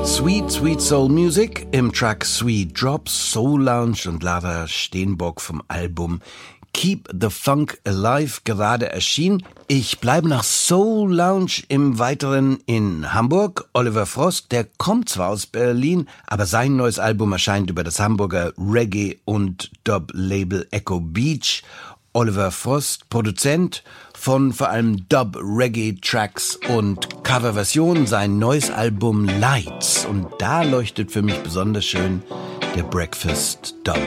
Sweet, Sweet Soul Music im Track Sweet Drops, Soul Lounge und Lara Steenbock vom Album Keep the Funk Alive gerade erschienen. Ich bleibe nach Soul Lounge im Weiteren in Hamburg. Oliver Frost, der kommt zwar aus Berlin, aber sein neues Album erscheint über das Hamburger Reggae- und Dub-Label Echo Beach. Oliver Frost, Produzent von vor allem Dub-Reggae-Tracks und Coverversionen, sein neues Album Lights. Und da leuchtet für mich besonders schön der Breakfast Dub.